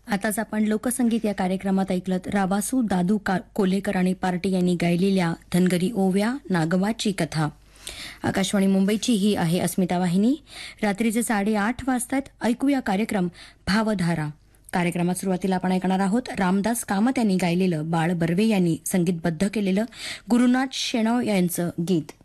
आताच आपण लोकसंगीत या कार्यक्रमात ऐकलत राबासू दादू कोलेकर आणि पार्टी यांनी गायलेल्या धनगरी ओव्या नागवाची कथा. आकाशवाणी मुंबईची ही आहे अस्मिता वाहिनी. रात्रीचे 8:30 वाजतात. ऐकूया कार्यक्रम भावधारा. कार्यक्रमात सुरुवातीला आपण ऐकणार आहोत रामदास कामत यांनी गायलेलं, बाळ बर्वे यांनी संगीतबद्ध केलेलं गुरुनाथ शेणव यांचं गीत.